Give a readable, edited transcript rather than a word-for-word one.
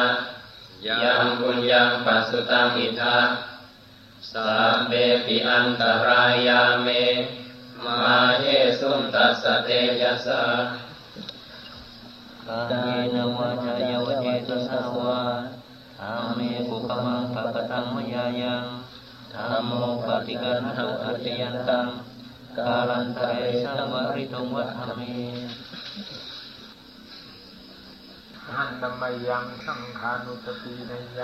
ยังปุญญังปัสสุตังอิทัสสัพเพปิอันตรายาเมมาเยสุนตัสสะเตยัสสะกายนวาจายวเจตสาวาอาเมกุขมังภะกตังมยายังธัมโมปฏิกันหังอัตยันตังกาลันตะเรสังวริตุงวัฏฐามิหันตมยังสังขานุตตินัย